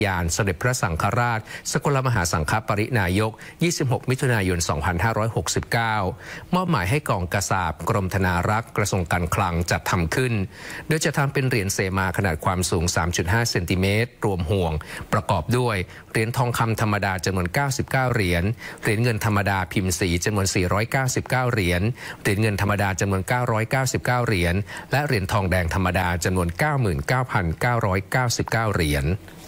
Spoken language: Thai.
ยานสมเด็จพระสังฆราชสกลมหาสังฆปรินายก 26 มิถุนายน 2569 มอบหมายให้กองกษาปกรมธนารักษ์กระทรวงการคลังจัดทำขึ้นโดยจะทำเป็นเหรียญเสมาขนาดความสูง 3.5 เซนติเมตรรวมห่วงประกอบด้วยเหรียญทองคำธรรมดาจำนวน 99 เหรียญเหรียญเงินธรรมดาพิมพ์สีจำนวน 499 เหรียญเหรียญเงินธรรมดาจำนวน 999 เหรียญและเหรียญทองแดงธรรมดาจำนวน 99,999 เหรียญ